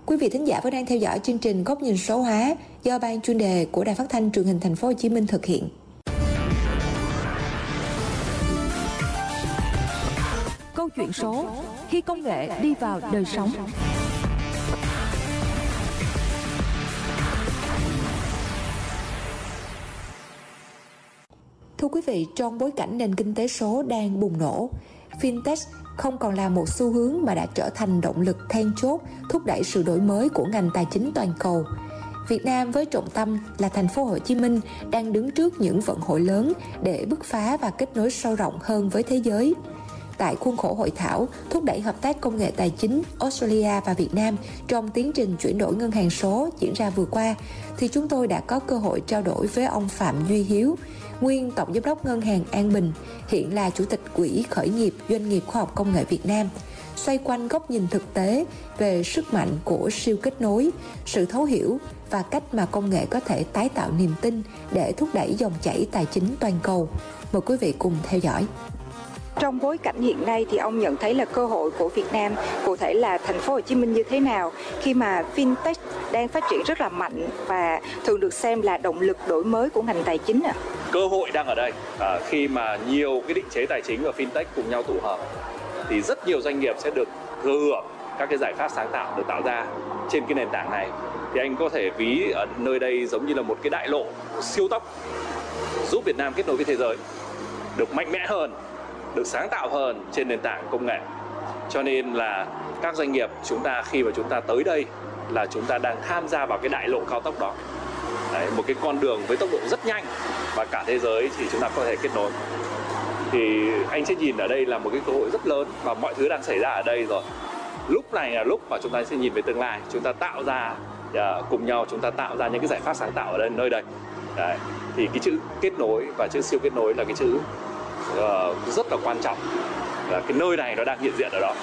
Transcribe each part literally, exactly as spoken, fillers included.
Quý vị thính giả vẫn đang theo dõi chương trình Góc nhìn số hóa do Ban chuyên đề của Đài Phát thanh Truyền hình Thành phố Hồ Chí Minh thực hiện. Câu chuyện số khi công nghệ đi vào đời sống. Thưa quý vị, trong bối cảnh nền kinh tế số đang bùng nổ, fintech không còn là một xu hướng mà đã trở thành động lực then chốt thúc đẩy sự đổi mới của ngành tài chính toàn cầu. Việt Nam với trọng tâm là thành phố Hồ Chí Minh đang đứng trước những vận hội lớn để bứt phá và kết nối sâu rộng hơn với thế giới. Tại khuôn khổ hội thảo thúc đẩy hợp tác công nghệ tài chính Australia và Việt Nam trong tiến trình chuyển đổi ngân hàng số diễn ra vừa qua, thì chúng tôi đã có cơ hội trao đổi với ông Phạm Duy Hiếu, nguyên Tổng Giám đốc Ngân hàng An Bình, hiện là Chủ tịch Quỹ Khởi nghiệp Doanh nghiệp Khoa học Công nghệ Việt Nam, xoay quanh góc nhìn thực tế về sức mạnh của siêu kết nối, sự thấu hiểu và cách mà công nghệ có thể tái tạo niềm tin để thúc đẩy dòng chảy tài chính toàn cầu. Mời quý vị cùng theo dõi. Trong bối cảnh hiện nay thì ông nhận thấy là cơ hội của Việt Nam, cụ thể là thành phố Hồ Chí Minh như thế nào khi mà fintech đang phát triển rất là mạnh và thường được xem là động lực đổi mới của ngành tài chính ạ? À? Cơ hội đang ở đây à, khi mà nhiều cái định chế tài chính và fintech cùng nhau tụ hợp thì rất nhiều doanh nghiệp sẽ được thừa hưởng các cái giải pháp sáng tạo được tạo ra trên cái nền tảng này. Thì anh có thể ví ở nơi đây giống như là một cái đại lộ siêu tốc giúp Việt Nam kết nối với thế giới, được mạnh mẽ hơn, được sáng tạo hơn trên nền tảng công nghệ. Cho nên là các doanh nghiệp chúng ta khi mà chúng ta tới đây là chúng ta đang tham gia vào cái đại lộ cao tốc đó. Đấy, một cái con đường với tốc độ rất nhanh và cả thế giới thì chúng ta có thể kết nối. Thì anh sẽ nhìn ở đây là một cái cơ hội rất lớn và mọi thứ đang xảy ra ở đây rồi. Lúc này là lúc mà chúng ta sẽ nhìn về tương lai, chúng ta tạo ra cùng nhau chúng ta tạo ra những cái giải pháp sáng tạo ở đây nơi đây. Đấy, thì cái chữ kết nối và chữ siêu kết nối là cái chữ uh, rất là quan trọng, là cái nơi này nó đang hiện diện ở đó.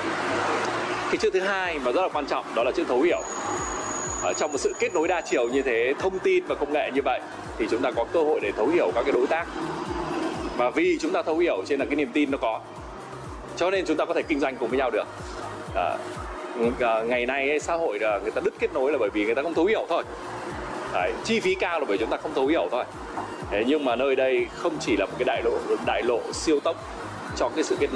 Cái chữ thứ hai mà rất là quan trọng đó là chữ thấu hiểu. Ở trong một sự kết nối đa chiều như thế, thông tin và công nghệ như vậy thì chúng ta có cơ hội để thấu hiểu các cái đối tác. Và vì chúng ta thấu hiểu cho nên là cái niềm tin nó có, cho nên chúng ta có thể kinh doanh cùng với nhau được. À, ngày nay ấy, xã hội là người ta đứt kết nối là bởi vì người ta không thấu hiểu thôi. Đấy, chi phí cao là bởi chúng ta không thấu hiểu thôi. Thế nhưng mà nơi đây không chỉ là một cái đại lộ đại lộ siêu tốc cho cái sự kết nối